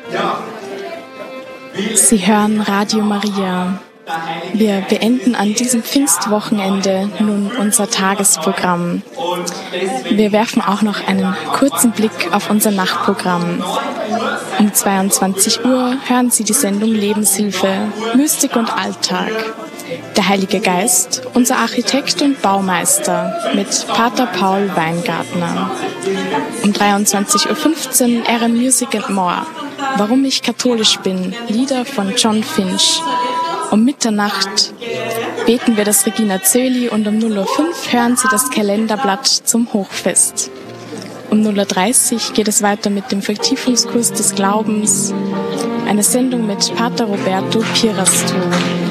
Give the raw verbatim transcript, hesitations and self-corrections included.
Sie hören Radio Maria. Wir beenden an diesem Pfingstwochenende nun unser Tagesprogramm. Wir werfen auch noch einen kurzen Blick auf unser Nachtprogramm. Um zweiundzwanzig Uhr hören Sie die Sendung Lebenshilfe, Mystik und Alltag. Der Heilige Geist, unser Architekt und Baumeister mit Pater Paul Weingartner. Um dreiundzwanzig Uhr fünfzehn R M Music and More. Warum ich katholisch bin, Lieder von John Finch. Um Mitternacht beten wir das Regina Coeli und um null Uhr fünf hören Sie das Kalenderblatt zum Hochfest. Um null Uhr dreißig geht es weiter mit dem Vertiefungskurs des Glaubens, eine Sendung mit Pater Roberto Pirasto.